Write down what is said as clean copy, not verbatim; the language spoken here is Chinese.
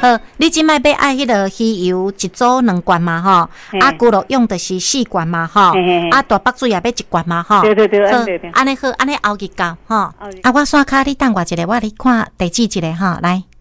好，你即摆要爱迄个鱼油一组2罐嘛吼，啊，牛肉用的是4罐嘛吼，啊，大白水也要1罐嘛吼。 对， 安尼好，安尼后日到吼。啊，我刷卡你等我一下，我来看地址一下吼，来。